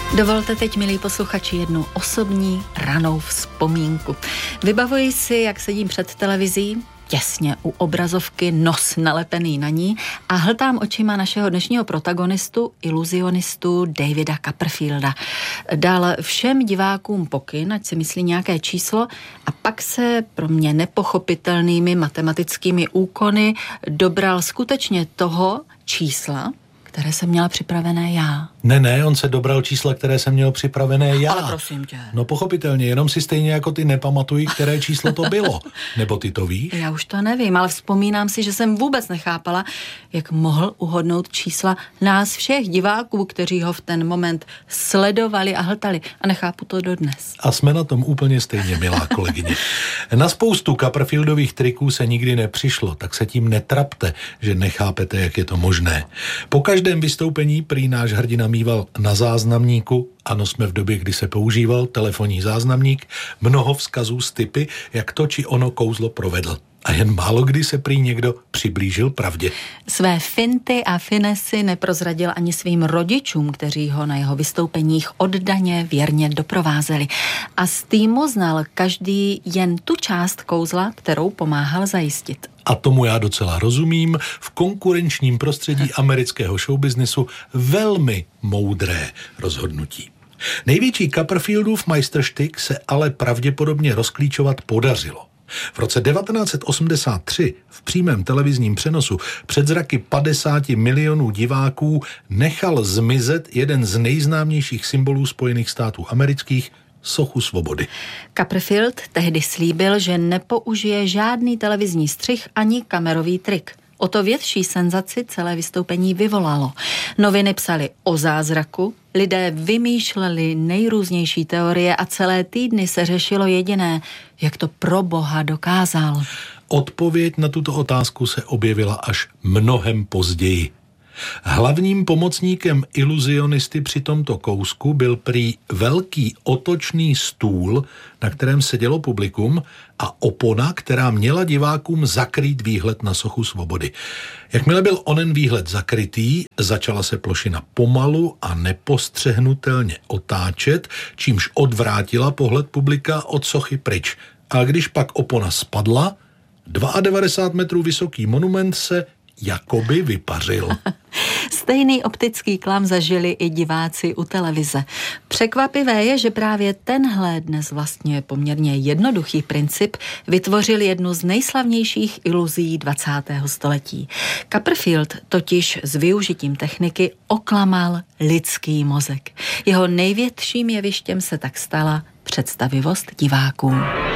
Dovolte teď, milí posluchači, jednu osobní ranou vzpomínku. Vybavuji si, jak sedím před televizí, těsně u obrazovky, nos nalepený na ní a hltám očima našeho dnešního protagonistu, iluzionistu Davida Copperfielda. Dal všem divákům pokyn, ať si myslí nějaké číslo, a pak se pro mě nepochopitelnými matematickými úkony dobral skutečně toho čísla, které jsem měla připravené já. Ne, on se dobral čísla, které jsem měl připravené já. Ale prosím tě. No pochopitelně, jenom si stejně jako ty nepamatuji, které číslo to bylo. Nebo ty to víš? Já už to nevím, ale vzpomínám si, že jsem vůbec nechápala, jak mohl uhodnout čísla nás všech diváků, kteří ho v ten moment sledovali a hltali. A nechápu to dodnes. A jsme na tom úplně stejně, milá kolegyně. Na spoustu Copperfieldových triků se nikdy nepřišlo, tak se tím netrapte, že nechápete, jak je to možné. Po každém vystoupení prý náš hrdina mýval na záznamníku, ano, jsme v době, kdy se používal telefonní záznamník, mnoho vzkazů s tipy, jak to či ono kouzlo provedl. A jen málo kdy se prý někdo přiblížil pravdě. Své finty a finesy neprozradil ani svým rodičům, kteří ho na jeho vystoupeních oddaně věrně doprovázeli. A z týmu znal každý jen tu část kouzla, kterou pomáhal zajistit. A tomu já docela rozumím, v konkurenčním prostředí amerického showbiznesu velmi moudré rozhodnutí. Největší Copperfieldův majstrštyk se ale pravděpodobně rozklíčovat podařilo. V roce 1983 v přímém televizním přenosu před zraky 50 milionů diváků nechal zmizet jeden z nejznámějších symbolů Spojených států amerických, sochu svobody. Copperfield tehdy slíbil, že nepoužije žádný televizní střih ani kamerový trik. O to větší senzaci celé vystoupení vyvolalo. Noviny psaly o zázraku, lidé vymýšleli nejrůznější teorie a celé týdny se řešilo jediné, jak to pro Boha dokázal. Odpověď na tuto otázku se objevila až mnohem později. Hlavním pomocníkem iluzionisty při tomto kousku byl prý velký otočný stůl, na kterém sedělo publikum, a opona, která měla divákům zakrýt výhled na sochu svobody. Jakmile byl onen výhled zakrytý, začala se plošina pomalu a nepostřehnutelně otáčet, čímž odvrátila pohled publika od sochy pryč. A když pak opona spadla, 92 metrů vysoký monument se jakoby vypařil. Stejný optický klam zažili i diváci u televize. Překvapivé je, že právě tenhle dnes vlastně poměrně jednoduchý princip vytvořil jednu z nejslavnějších iluzí 20. století. Copperfield totiž s využitím techniky oklamal lidský mozek. Jeho největším jevištěm se tak stala představivost diváků.